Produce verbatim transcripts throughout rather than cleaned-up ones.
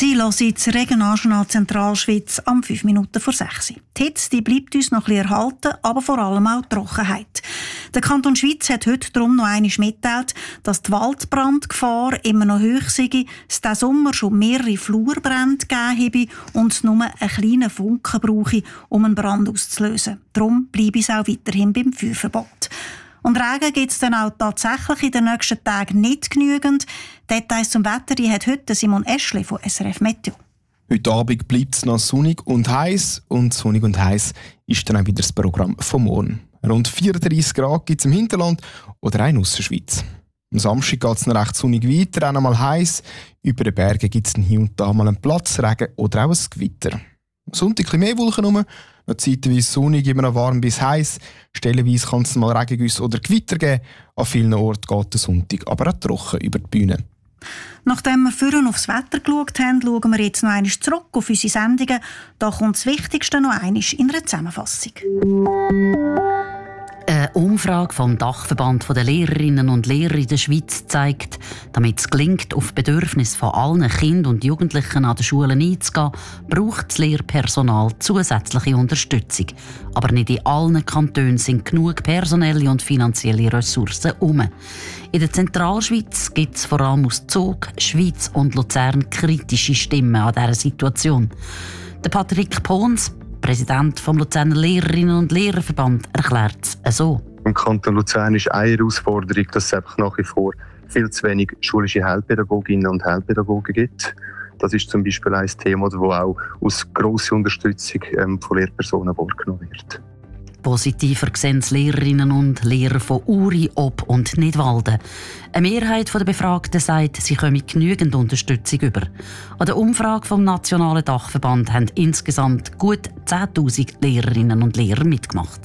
Sie hören das Regionaljournal Zentralschweiz am fünf Minuten vor sechs. Die Hitze die bleibt uns noch ein bisschen erhalten, aber vor allem auch die Trockenheit. Der Kanton Schweiz hat heute darum noch einmal mitgeteilt, dass die Waldbrandgefahr immer noch hoch sei, es diesen Sommer schon mehrere Flurbrände gegeben habe und es nur einen kleinen Funken brauche, um einen Brand auszulösen. Darum bleibe es auch weiterhin beim Feuerverbot. Und Regen gibt es dann auch tatsächlich in den nächsten Tagen nicht genügend. Details zum Wetter die hat heute Simon Eschli von S R F Meteo. Heute Abend bleibt es noch sonnig und heiß. Und sonnig und heiß ist dann auch wieder das Programm von morgen. Rund vierunddreissig Grad gibt es im Hinterland oder auch in der Ausserschweiz. Am Samstag geht es noch recht sonnig weiter, auch noch mal heiß. Über den Bergen gibt es hier und da mal einen Platzregen oder auch ein Gewitter. Am Sonntag ein bisschen mehr Wolken rum, noch zeitweise sonnig, immer noch warm bis heiß. Stellenweise kann es mal Regengüsse oder Gewitter geben. An vielen Orten geht der Sonntag aber auch trocken über die Bühne. Nachdem wir vorhin aufs Wetter geschaut haben, schauen wir jetzt noch einmal zurück auf unsere Sendungen. Da kommt das Wichtigste noch einmal in einer Zusammenfassung. Eine Umfrage vom Dachverband der Lehrerinnen und Lehrer in der Schweiz zeigt, damit es gelingt, auf die Bedürfnisse von allen Kindern und Jugendlichen an den Schulen einzugehen, braucht das Lehrpersonal zusätzliche Unterstützung. Aber nicht in allen Kantonen sind genug personelle und finanzielle Ressourcen herum. In der Zentralschweiz gibt es vor allem aus Zug, Schweiz und Luzern kritische Stimmen an dieser Situation. Der Patrick Pons, Präsident vom Luzerner Lehrerinnen und Lehrerverband, erklärt es so. Im Kanton Luzern ist eine Herausforderung, dass es einfach nach wie vor viel zu wenig schulische Heilpädagoginnen und Heilpädagogen gibt. Das ist zum Beispiel ein Thema, das auch aus grosser Unterstützung ähm, von Lehrpersonen wahrgenommen wird. Positiver sehen es Lehrerinnen und Lehrer von Uri, Ob und Nidwalden. Eine Mehrheit der Befragten sagt, sie kommen genügend Unterstützung über. An der Umfrage vom Nationalen Dachverband haben insgesamt gut zehntausend Lehrerinnen und Lehrer mitgemacht.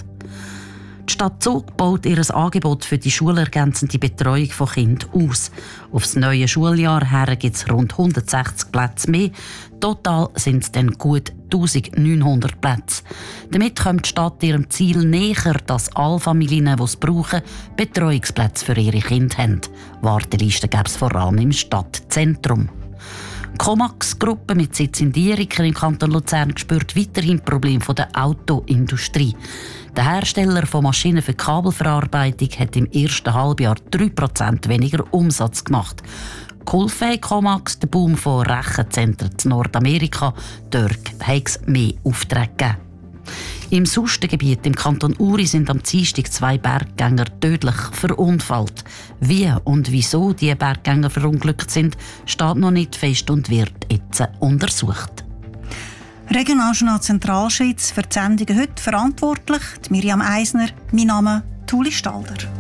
Die Stadt Zug baut ihr Angebot für die schulergänzende Betreuung von Kindern aus. Auf das neue Schuljahr her gibt es rund hundertsechzig Plätze mehr. Total sind es dann gut eintausendneunhundert Plätze. Damit kommt die Stadt ihrem Ziel näher, dass alle Familien, die es brauchen, Betreuungsplätze für ihre Kinder haben. Wartelisten gäbe es vor allem im Stadtzentrum. Die Comax-Gruppe mit Sitz in Dieriken im Kanton Luzern spürt weiterhin Probleme der Autoindustrie. Der Hersteller von Maschinen für Kabelverarbeitung hat im ersten Halbjahr drei Prozent weniger Umsatz gemacht. Geholfen hat Comax den Boom von Rechenzentren in Nordamerika. Dort hat es mehr Aufträge gegeben. Im Sustengebiet im Kanton Uri sind am Dienstag zwei Berggänger tödlich verunfallt. Wie und wieso die Berggänger verunglückt sind, steht noch nicht fest und wird jetzt untersucht. Regionaljournal Zentralschweiz für die Sendungen heute verantwortlich die Miriam Eisner, mein Name Tuli Stalder.